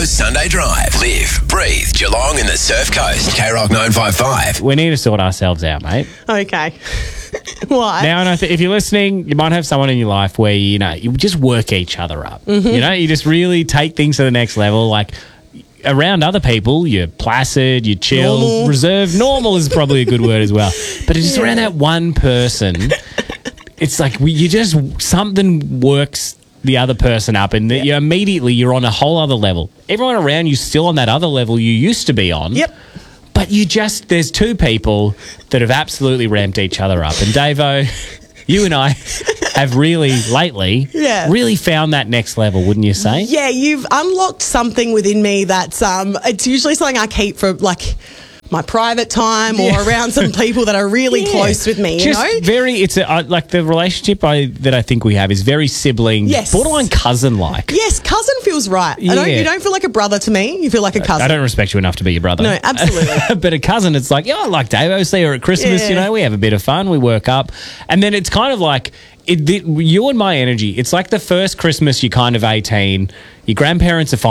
Davo's Sunday Drive. Live, breathe, Geelong and the Surf Coast. K-Rock 955. We need to sort ourselves out, mate. Okay. Why? Now, and if you're listening, you might have someone in your life where, you just work each other up. Mm-hmm. You just really take things to the next level. Like, around other people, you're placid, you're chill, Normal. reserved. Normal is probably a good word as well. But it's just around that one person, it's like something works the other person up, and you're on a whole other level. Everyone around you still on that other level you used to be on. Yep. But there's two people that have absolutely ramped each other up. And Davo, you and I have lately found that next level, wouldn't you say? Yeah, you've unlocked something within me that's it's usually something I keep for like my private time or around some people that are really close with me, it's like the relationship that I think we have is very sibling, borderline cousin-like. Yes, cousin feels right. Yeah. You don't feel like a brother to me. You feel like a cousin. I don't respect you enough to be your brother. No, absolutely. But a cousin, it's like, I like Davo, see her at Christmas, we have a bit of fun, we work up. And then it's kind of like, you and my energy, it's like the first Christmas you're kind of 18, your grandparents are fine.